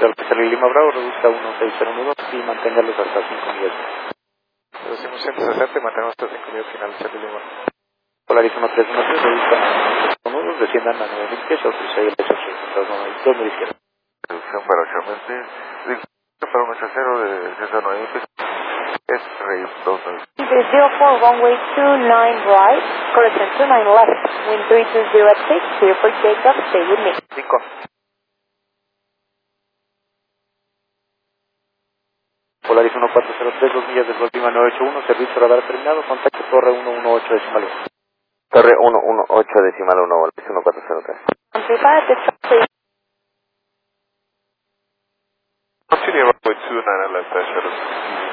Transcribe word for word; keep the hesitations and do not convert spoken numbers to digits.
Charlie Lima Bravo, reduzca uno seis cero uno dos y manténgalos hasta cinco millas. Reducimos ciento sesenta y mantenemos hasta cinco millas final, Charlie Lima. Polaris uno tres uno tres, reduzca uno dos, desciendan a nueve mil pies, autorizar el S ocho, dos mil izquierda. Reducción para Charmente, para un ocho cero de ciento nueve pies, es Rey dos nueve. zero four, runway two nine right, correction two nine left, wind three two zero at six, clear for takeoff, stay with me. cinco. Polaris uno cuatro cero tres, dos millas del Golf Lima nueve ocho uno, servicio radar terminado, contacto Torre uno uno ocho decimal uno. Torre uno uno ocho decimal uno, Polaris uno cuatro cero tres. Amplified, this please. Continue runway two nine left, dash